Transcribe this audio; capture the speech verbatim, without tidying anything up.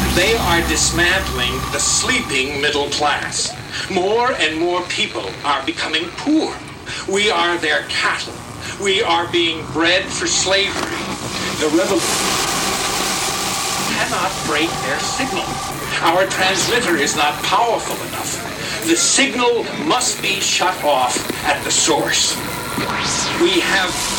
They are dismantling the sleeping middle class. More and more people are becoming poor. We are their cattle. We are being bred for slavery. The revolution cannot break their signal. Our transmitter is not powerful enough. The signal must be shut off at the source. We have